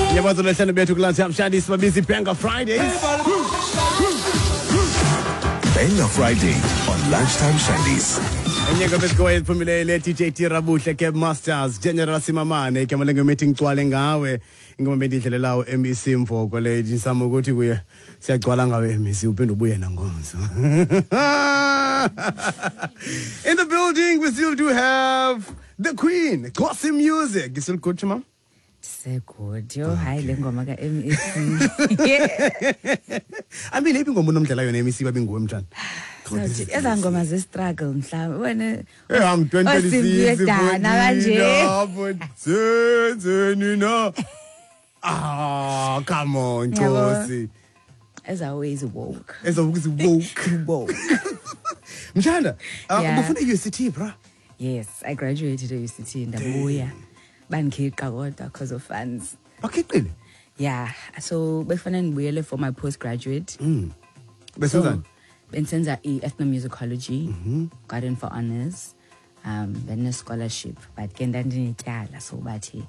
Nyabazo lehlelo bethu kulansi amshadisi babizi Benga Fridays. Benga Friday on Lunchtime Shandies. Enyaka besikwe iphumelele DJ Tirabuhle Cape Masters General Simamane ke malenga meeting gcwale ngawe ingoma bendidlele lawo MEC Mvoko le insamo ukuthi kuye siyagcwala ngawe MEC uphinde ubuye nangomso. In the building we still do have the Queen Gossip Music. You still good, ma'am? So good. Yo, hi lengoma ka MEC. I mean lephi ingoma unomdlala yona MEC babe nguwe mntana. Eza ngoma ze struggle mhlawumbe wena I'm 26 kanje. Ah, come on, Josie. As always woke. As always woke. Mshanda, ufuna UCT, bra? Yes, I graduated at UCT in Ndabuya. Bangiqa kodwa because of funds. Bakiqile? Yeah, so befana ngibuyele for my postgraduate. Besuzana? Bensenza ethnomusicology, got in for honors, then a scholarship, but ke ndandinityala so bathi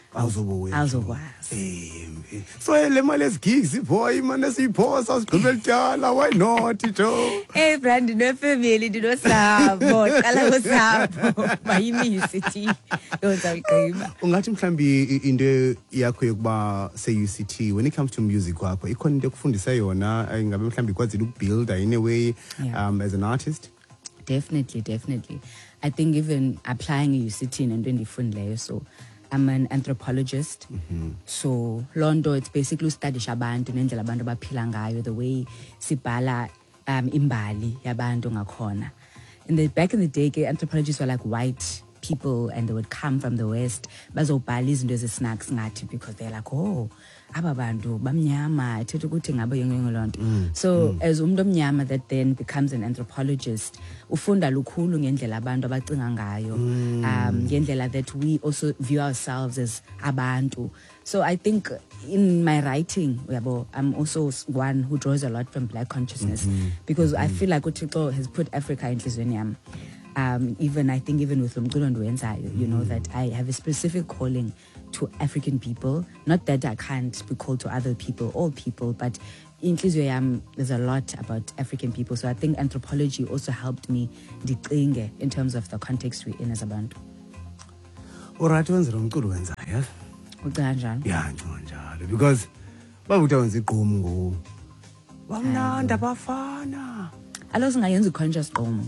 awuzokwazi. So le mali ezigigs boy man esiphosa sigqibela tyala, why not Joe? Hey brand no family dino sabo qala kusapho bayimisithi yozawugqiba. Ungathi mhlambi into yakho yokuba se UCT when it comes to music wakho ikhona into ekufundisa yona ngabe mhlambi kwazile ukubuild in a way as an artist? Definitely. I think even applying UCT nento endifundileyo, so I'm an anthropologist. So Londo, it's basically study abantu nendlela abantu abaphila ngayo, the way sibhala imbali yabantu ngakhona. Back in the day, anthropologists were like white people and they would come from the West. Bazobhala izinto snacks ngathi because they're like, oh, aba bantu bamnyama ethetha ukuthi ngabe yonke lonto. So as umuntu omnyama that then becomes an anthropologist, ufunda lukhulu ngendlela abantu abacinga ngayo, ngendlela that we also view ourselves as abantu. So I think in my writing, I'm also one who draws a lot from Black consciousness because I feel like uThixo has put Africa in enhlizweni yami. Even I think even with Umculo Nduwenzayo, you know that I have a specific calling to African people. Not that I can't be called to other people, all people, but in enhliziyo yami there's a lot about African people. So I think anthropology also helped me ndicinge in terms of the context we're in as abantu. Alright, wenzela Umculo Nduwenzayo. Ucinga njani? Yeah, njalo because babuthi wenza igqomu ngo bamnanda bafana. Alo singayenza conscious gqomu.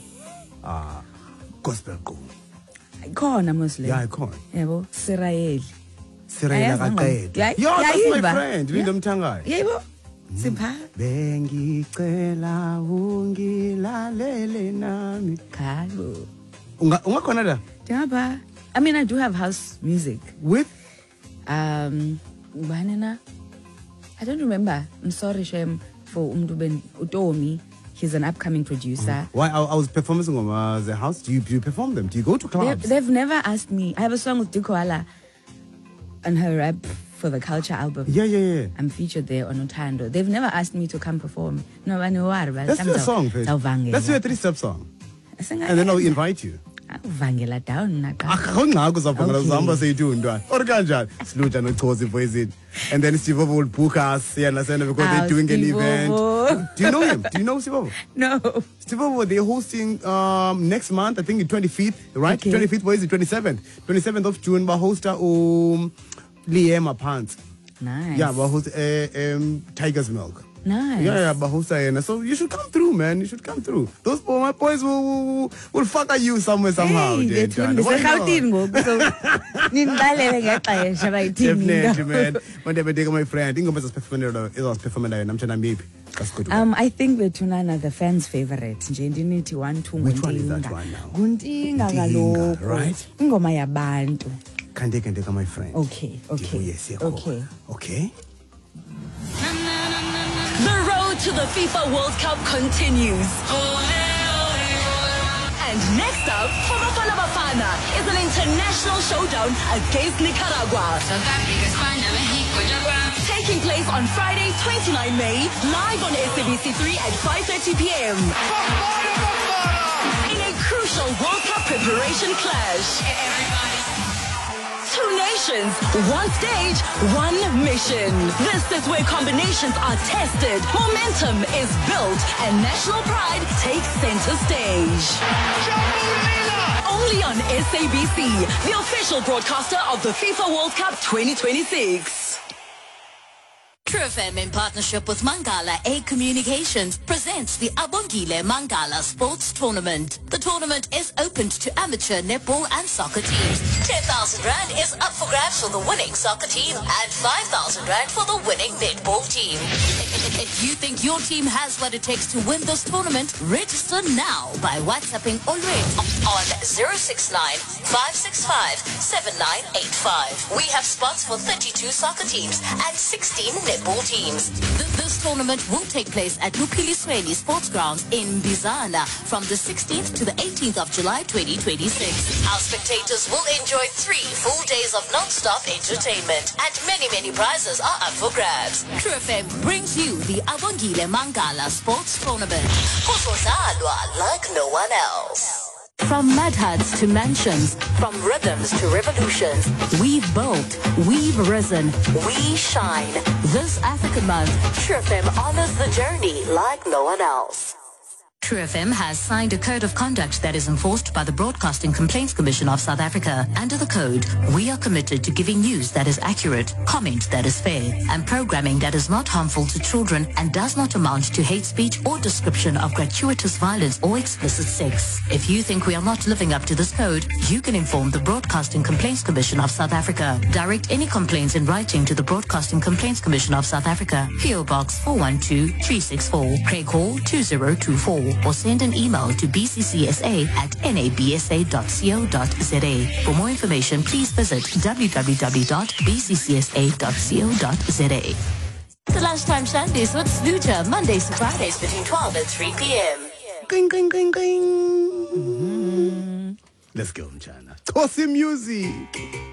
Gospel gqomu. Ikhona mostly. Yeah, ikhona. Yebo, Sirayeli. Sirayeli akaqedwa. Yeah, that's my friend, Lindo Mthangayo. Yebo. Sipha. Bengicela ungilalele nami. Khalo. Ungakhona la? Ngapha. I mean, I do have house music. With? Banana. I don't remember. I'm sorry, Shem, for Utomi. He's an upcoming producer. Why? I was performing on the house. Do you perform them? Do you go to clubs? They've never asked me. I have a song with Dikoala on her rap for the Culture album. Yeah. I'm featured there on Utando. They've never asked me to come perform. No, I know what. Let's do a song, please. Let's do a 3-step song. And then I'll invite you. Vangela down and then Steve will book us, you understand, because they're doing an event. Do you know him? Do you know Steve? No. Steve, they're hosting next month, I think the 25th, right? Okay. 25th, where is it? 27th of June, but host Liema Pants. Nice. Yeah, but host Tiger's Milk. Nice. Yeah, Bahusa. So you should come through, man. You should come through. Those my boys will fuck at you somewhere somehow. Hey, definitely, man. When they take my friend, I think it was performing. I think Betunana the fans' favorite. Which one is that one now? Guntinga, right? Ngoma yabantu. Can take my friend. Okay. The road to the FIFA World Cup continues. And next up, for Bafana Bafana is an international showdown against Nicaragua. Taking place on Friday, 29 May, live on SABC3 at 5:30 p.m. In a crucial World Cup preparation clash. 2 nations, 1 stage, 1 mission. This is where combinations are tested, momentum is built, and national pride takes center stage. Only on SABC, the official broadcaster of the FIFA World Cup 2026. True FM in partnership with Mangala A Communications presents the Abongile Mangala Sports Tournament. The tournament is open to amateur netball and soccer teams. 10,000 Rand is up for grabs for the winning soccer team and 5,000 Rand for the winning netball team. If you think your team has what it takes to win this tournament, register now by WhatsApping Ulrich on 069-565-7985. We have spots for 32 soccer teams and 16 netball teams. This tournament will take place at Lupili Sweli Sports Grounds in Bizana from the 16th to the 18th of July 2026. Our spectators will enjoy 3 full days of non-stop entertainment and many prizes are up for grabs. True FM brings you the Abongile Mangala Sports Tournament. Kuzodlalwa like no one else. From mud huts to mansions, from rhythms to revolutions, we've built, we've risen, we shine. This African month, True FM honors the journey like no one else. True FM has signed a code of conduct that is enforced by the Broadcasting Complaints Commission of South Africa. Under the code, we are committed to giving news that is accurate, comment that is fair, and programming that is not harmful to children and does not amount to hate speech or description of gratuitous violence or explicit sex. If you think we are not living up to this code, you can inform the Broadcasting Complaints Commission of South Africa. Direct any complaints in writing to the Broadcasting Complaints Commission of South Africa, PO Box 412-364, Craig Hall 2024. Or send an email to bccsa@nabsa.co.za. For more information, please visit www.bccsa.co.za. The Lunchtime Sundays with Sluja, Mondays to Fridays between 12 and 3 p.m. Cling, cling, cling, cling. Let's go, Mchana. Tossy music.